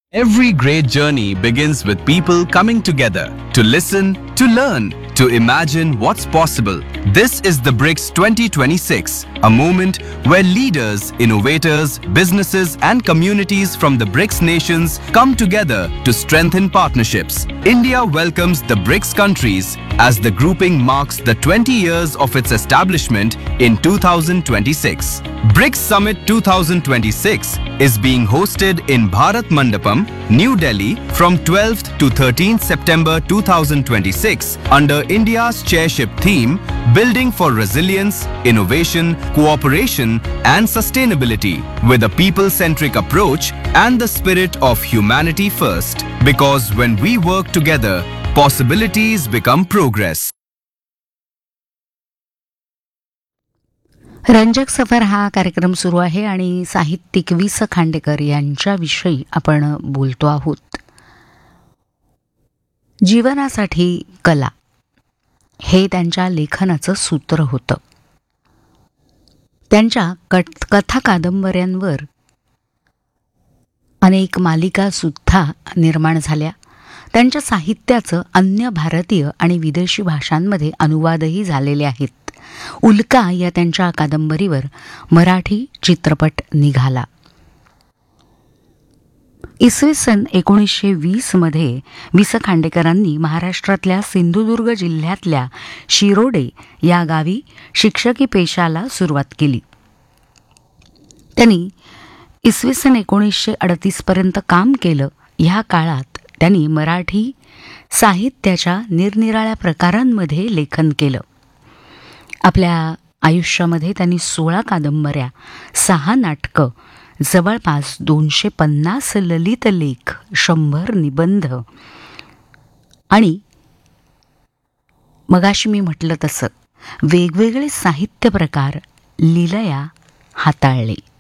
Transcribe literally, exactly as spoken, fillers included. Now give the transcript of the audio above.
Every great journey begins with people coming together to listen, to learn, to imagine what's possible. This is the BRICS twenty twenty-six, a moment where leaders, innovators, businesses and communities from the BRICS nations come together to strengthen partnerships. India welcomes the BRICS countries as the grouping marks the twenty years of its establishment in two thousand twenty-six. BRICS Summit twenty twenty-six is being hosted in Bharat Mandapam, New Delhi from twelfth to thirteenth September two thousand twenty-six under India's chairship theme Building for Resilience, Innovation, Cooperation and Sustainability with a people-centric approach and the spirit of humanity first. Because when we work together, possibilities become progress. रंजक सफर हा कार्यक्रम सुरू आहे आणि साहित्यिक वि स खांडेकर यांच्याविषयी आपण बोलतो आहोत. जीवनासाठी कला हे त्यांच्या लेखनाचं सूत्र होतं. त्यांच्या कथ कथा कादंबऱ्यांवर अनेक मालिका सुद्धा निर्माण झाल्या. त्यांच्या साहित्याचं अन्य भारतीय आणि विदेशी भाषांमध्ये अनुवादही झालेले आहेत. उल्का या त्यांच्या कादंबरीवर मराठी चित्रपट निघाला. इसवी सन एकोणीसशे वीसमध्ये वि स खांडेकरांनी महाराष्ट्रातल्या सिंधुदुर्ग जिल्ह्यातल्या शिरोडे या गावी शिक्षकी पेशाला सुरुवात केली. त्यांनी इसवी सन एकोणीसशे अडतीसपर्यंत काम केलं. ह्या काळात त्यांनी मराठी साहित्याच्या निरनिराळ्या प्रकारांमध्ये लेखन केलं. आपल्या आयुष्यामध्ये त्यांनी सोळा कादंबऱ्या, सहा नाटकं, जवळपास दोनशे पन्नास ललित लेख, शंभर निबंध आणि मगाशी मी म्हटलं तसं वेगवेगळे साहित्य प्रकार लीलया हाताळले.